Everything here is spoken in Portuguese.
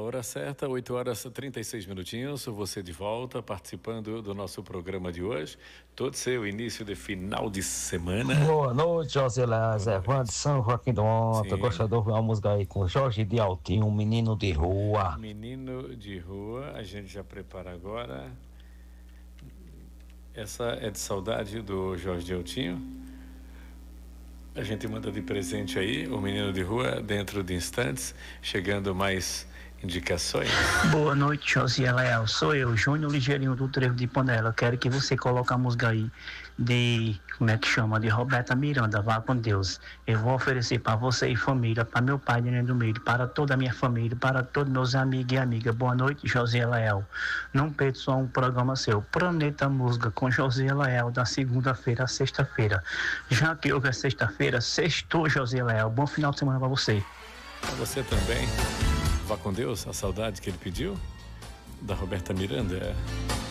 hora certa, 8 horas e 36 minutinhos, você de volta participando do nosso programa de hoje, todo seu início de final de semana. Boa noite, José Léo, Evandro de São Joaquim do Monte. Gostaria de ouvir uma música aí com Jorge de Altinho, um menino de rua. Menino de rua, a gente já prepara agora. Essa é de saudade do Jorge de Altinho. A gente manda de presente aí o menino de rua dentro de instantes, chegando mais indicações. Boa noite, José Leal. Sou eu, Júnior Ligeirinho do Trevo de Panela. Quero que você coloque a música aí de, como é que chama? De Roberta Miranda, Vá com Deus. Eu vou oferecer para você e família, para meu pai, Neném do Meio, para toda a minha família, para todos meus amigos e amigas. Boa noite, José Leal. Não perca só um programa seu, Planeta Música, com José Leal, da segunda-feira a sexta-feira. Já que hoje é sexta-feira, sextou, José Leal. Bom final de semana para você. Para você também. Vá com Deus, a saudade que ele pediu, da Roberta Miranda.